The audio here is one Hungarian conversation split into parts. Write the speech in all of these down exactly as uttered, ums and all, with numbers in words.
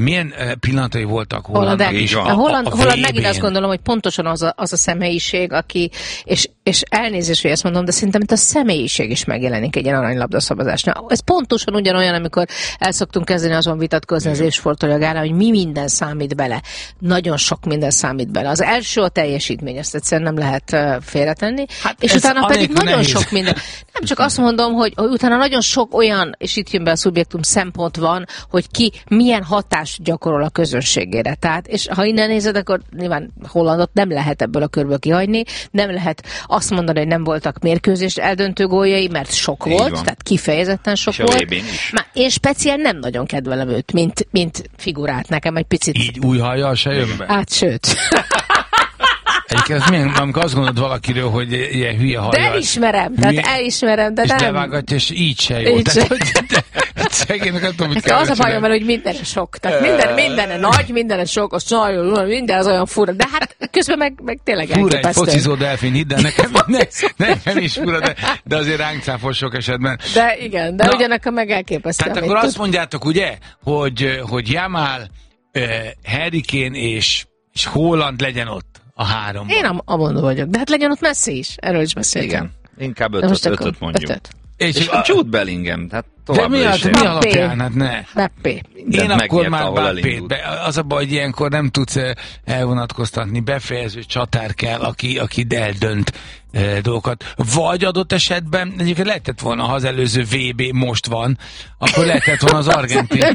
milyen pillanatai voltak Hollandnak is. A, a Holland, a Holland megint azt gondolom, hogy pontosan az a, az a személyiség, aki, és, és elnézést, hogy ezt mondom, de szerintem itt a személyiség is megjelenik egy ilyen aranylabdaszavazásnál. Ez pontosan ugyanolyan, amikor el szoktunk kezdeni azon vitatkozni az évsportolagánál, hogy mi minden számít bele. Nagyon sok minden számít bele. Az első a teljesítmény, ezt egyszerűen nem lehet uh, félretenni, hát és utána pedig nagyon nehéz. Sok minden. Nem csak azt mondom, hogy, hogy utána nagyon sok olyan, és itt jön be a szubjektum szempont van, hogy ki milyen hatást gyakorol a közönségére. Tehát, és ha innen nézed, akkor nyilván Hollandot nem lehet ebből a körből kihagyni, nem lehet azt mondani, hogy nem voltak mérkőzés eldöntő góljai, mert sok így volt, van. Tehát kifejezetten sok és volt. Már én speciál nem nagyon kedvelem őt, mint, mint figurát, nekem egy picit. Így új hajjal se jön be? Hát sőt. Egyébként ez milyen, amikor azt gondolod valakiről, hogy ilyen hülye hajjal. De elismerem, hülye, tehát elismerem, de és nem. És levágatja, és így se jó. Így tehát, se. De, de, szegénynek nem tudom, mit kell. Az a bajom vele, hogy minden sok. Tehát minden, minden nagy, minden sok, az nagyon, minden az olyan fura. De hát közben meg, meg tényleg fura elképesztő. Fura egy focizó delfin, hidd el nekem, ne, nekem is fura, de, de azért ránk cáfol sok esetben. De igen, de ugyanakkor meg elképesztő. Tehát akkor azt mondjátok, ugye, hogy, hogy Jamal, uh, Harry Kane és, és Haaland legyen ott. A háromban. Én a, a mondó vagyok, de hát legyen ott Messi is, erről is beszéltem. Igen, inkább ötöt, ötöt mondjuk. Ötöt. És, és a Jude Bellingham, tehát tovább de mi, az, mi alapján? Hát ne. Beppé. Én akkor már Beppét. Be, az a baj, hogy ilyenkor nem tudsz elvonatkoztatni, befejező csatár kell, aki, aki eldönt e, dolgokat. Vagy adott esetben, egyébként lehetett volna, ha az előző vé bé most van, akkor lehetett volna az argentin.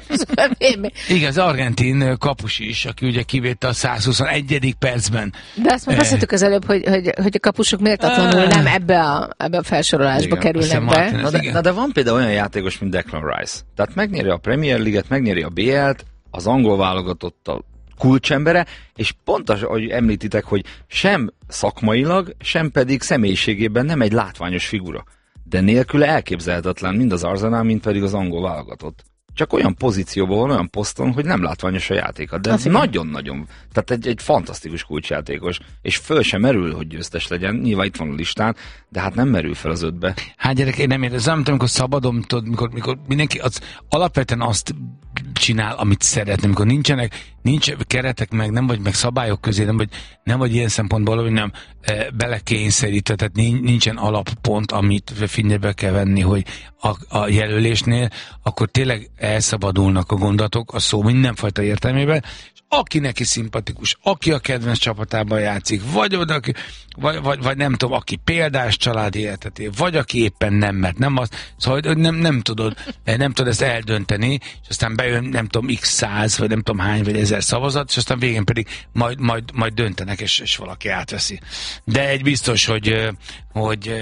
Igen, az argentin kapus is, aki ugye kivétte a százhuszonegyedik percben. De azt már beszéltük az előbb, hogy, hogy, hogy a kapusok méltatlanul nem ebbe a, ebbe a felsorolásba igen, kerülnek be. Na de, na de van például olyan játékos, mint Declan Rice. Tehát megnyeri a Premier League-et, megnyeri a bé el-t, az angol válogatottal kulcsembere, és pont az, ahogy említitek, hogy sem szakmailag, sem pedig személyiségében nem egy látványos figura. De nélküle elképzelhetetlen mind az Arsenal, mind pedig az angol válogatott. Csak olyan pozícióban van, olyan poszton, hogy nem látványos a játéka. De nagyon-nagyon, tehát egy, egy fantasztikus kulcsjátékos, és föl sem merül, hogy győztes legyen. Nyilván itt van a listán, de hát nem merül fel az ötbe. Hát gyerek, én nem érzem, amikor szabadom, tudod, mikor, mikor mindenki az alapvetően azt csinál, amit szeretne, amikor nincsenek, nincs keretek meg, nem vagy meg szabályok közé, nem vagy, nem vagy ilyen szempontból, hogy nem e, belekényszerítve, tehát nincsen alappont, amit figyelembe kell venni, hogy a, a jelölésnél, akkor tényleg elszabadulnak a gondolatok a szó mindenfajta értelmében, és aki neki szimpatikus, aki a kedvenc csapatában játszik, vagy oda, vagy, vagy, vagy nem tudom, aki példás családi életet él, vagy aki éppen nem, mert nem az, szóval nem, nem tudod, nem tudod ezt eldönteni, és aztán bejön, nem tudom, x száz, vagy nem tudom hány, vagy ezer szavazat, és aztán végén pedig majd, majd, majd döntenek, és, és valaki átveszi. De egy biztos, hogy, hogy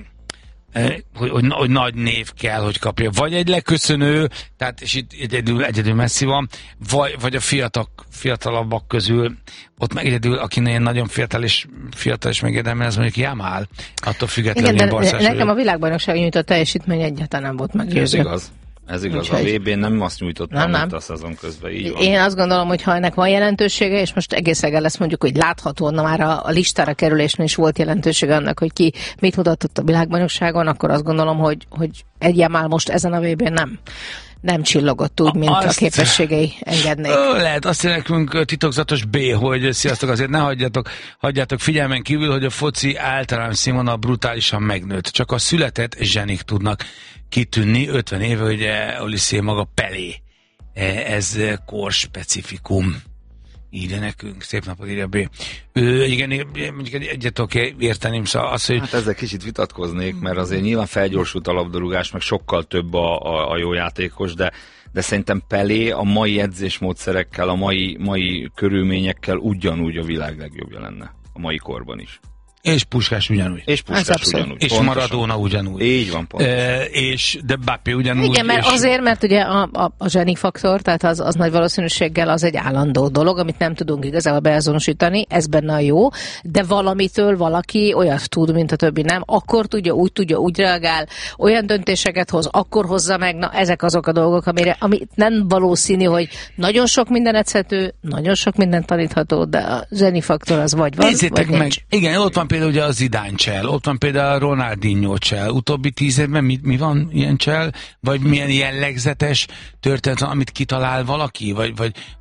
Hogy, hogy, hogy nagy név kell, hogy kapja. Vagy egy leköszönő, tehát és itt egyedül, egyedül Messi van, vagy, vagy a fiatal, fiatalabbak közül, ott meg egyedül, akinek nagyon fiatal és fiatal és megérdemel, ez mondjuk Jamal, attól függetlenül. Igen, de nekem a világbajnokság nyújtott teljesítmény egyáltalán nem volt meggyőző. Ez igaz. Ez igaz, úgy, a vé bén nem azt nyújtottam, nem, nem. a szezon közben, így van. Én azt gondolom, hogy ha ennek van jelentősége, és most egész reggel lesz mondjuk, hogy láthatóan már a, a listára kerülésnél is volt jelentősége annak, hogy ki mit mutatott a világbajnokságon, akkor azt gondolom, hogy, hogy egy Jamal most ezen a vé bén nem. nem csillogott úgy, mint azt, a képességei engednék. Ö, lehet, azt nekünk titokzatos B, hogy sziasztok, azért ne hagyjátok, hagyjátok figyelmen kívül, hogy a foci általános színvonal brutálisan megnőtt. Csak a született zsenik tudnak kitűnni. ötven éve, ugye Oliszé maga Pelé. Ez korspecifikum. Írja nekünk, szép napot írja B. Ő, igen, mondjuk egyet tudok érteni, szóval az, hogy... Hát ezzel kicsit vitatkoznék, mert azért nyilván felgyorsult a labdarúgás, meg sokkal több a, a, a jó játékos, de, de szerintem Pelé a mai edzésmódszerekkel, a mai, mai körülményekkel ugyanúgy a világ legjobbja lenne a mai korban is. És Puskás ugyanúgy. És Puskás ugyanúgy. És pontosan. Maradona ugyanúgy. Így van, pontosan. E, és de Mbappé ugyanúgy. Igen, mert és... azért, mert ugye a, a, a zseni faktor, tehát az, az nagy valószínűséggel az egy állandó dolog, amit nem tudunk igazából beazonosítani, ez benne a jó, de valamitől valaki olyat tud, mint a többi nem, akkor tudja, úgy tudja, úgy reagál, olyan döntéseket hoz, akkor hozza meg, na ezek azok a dolgok, amire, ami nem valószínű, hogy nagyon sok minden edzhető, nagyon sok minden tanítható, de a zseni faktor az vagy van, nézzétek vagy meg. nincs. Igen, ott van például ugye a Zidane csel, ott van például a Ronaldinho csel. Utóbbi tíz évben mi, mi van ilyen csel? Vagy milyen jellegzetes történet, amit kitalál valaki? Vagy, vagy